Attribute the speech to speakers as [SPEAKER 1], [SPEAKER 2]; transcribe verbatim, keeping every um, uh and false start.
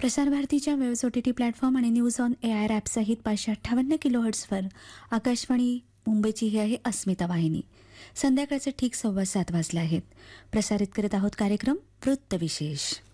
[SPEAKER 1] प्रसार भारतीच्या waves O T T platform आणि news on A I R app सहित पाचशे अठ्ठावन्न किलो हर्ट्सवर आकाशवाणी मुंबईची ही आहे अस्मिता वाहिनी. संध्याकाळचे ठीक सव्वा सात वाजले आहेत. प्रसारित करत आहोत कार्यक्रम वृत्तविशेष.